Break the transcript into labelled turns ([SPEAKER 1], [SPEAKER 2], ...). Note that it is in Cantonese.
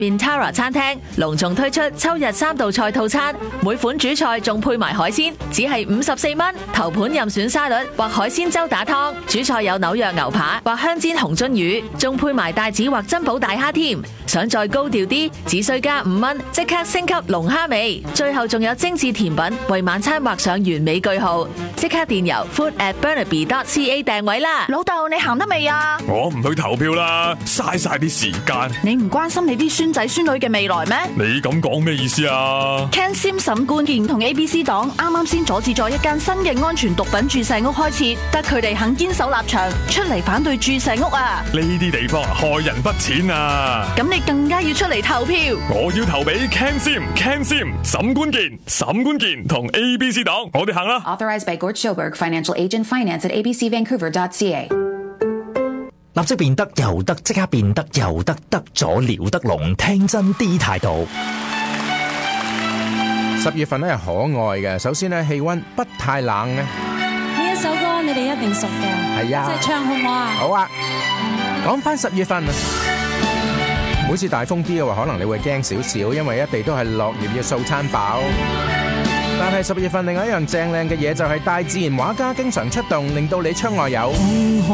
[SPEAKER 1] Bintara 餐廳隆重推出秋日3道菜套餐，每款主菜仲配埋海鮮，只係54蚊。頭盤任選沙律或海鮮粥打湯，主菜有紐約牛扒或香煎紅鱒魚，仲配埋帶子或珍寶大蝦添。想再高調啲，只需加5蚊，即刻升級龍蝦味。最後仲有精緻甜品，為晚餐畫上完美句號。即刻電郵 food@burnaby.ca 訂位啦！
[SPEAKER 2] 老豆，你行得未啊？
[SPEAKER 3] 我唔去投票啦，嘥晒啲時間。
[SPEAKER 2] 你唔關心你啲孫仔孫女嘅未來咩？
[SPEAKER 3] 你咁講咩意思啊
[SPEAKER 2] ？Ken Sim 沈冠健同 ABC 黨啱啱先阻止咗一間新嘅安全毒品注射屋開設，得佢哋肯堅守立場，出嚟反對注射屋啊！
[SPEAKER 3] 呢啲地方害人不淺啊！
[SPEAKER 2] 咁你更加要出嚟投票。
[SPEAKER 3] 我要投俾 Ken Sim、沈冠健同 ABC 黨，我哋行啦。
[SPEAKER 4] Authorized by Gort Schoberg, Financial Agent, Finance at abcvancouver.ca。
[SPEAKER 5] 立即變得又得，即刻變得又得，得咗廖德龍，聽真啲態度。
[SPEAKER 6] 10月份咧係可愛嘅，首先咧氣溫不太冷咧。
[SPEAKER 7] 呢一首歌你哋一定熟嘅，
[SPEAKER 6] 係啊，
[SPEAKER 7] 即係唱好唔好啊？
[SPEAKER 6] 好啊，講翻10月份，每次大風啲嘅話，可能你會驚少少，因為一地都係落葉要掃餐飽。但係10月份另外一樣正靚嘅嘢就係大自然畫家經常出動，令到你窗外有